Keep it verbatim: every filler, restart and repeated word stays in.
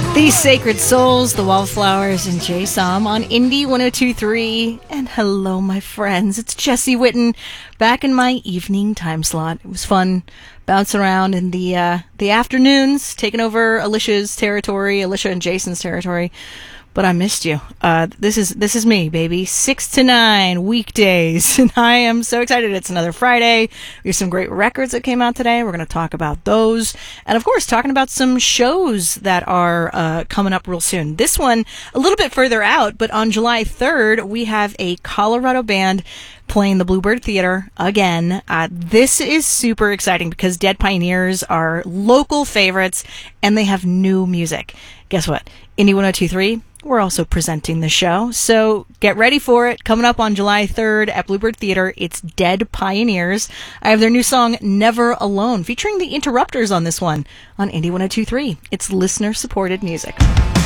These Sacred Souls, the Wallflowers, and Jay Som on Indie one oh two point three. And hello, my friends. It's Jesse Witten back in my evening time slot. It was fun bouncing around in the uh, the afternoons, taking over Alicia's territory, Alicia and Jason's territory. But I missed you. Uh, this is this is me, baby. Six to nine weekdays, and I am so excited. It's another Friday. There's some great records that came out today. We're going to talk about those, and of course, talking about some shows that are uh, coming up real soon. This one a little bit further out, but on July third, we have a Colorado band playing the Bluebird Theater again. Uh, this is super exciting because Dead Pioneers are local favorites, and they have new music. Guess what? Indie one oh two point three. We're also presenting the show, so get ready for it. Coming up on July third at Bluebird Theater, it's Dead Pioneers. I have their new song, Never Alone, featuring the Interrupters on this one, on Indie one oh two point three. It's listener-supported music.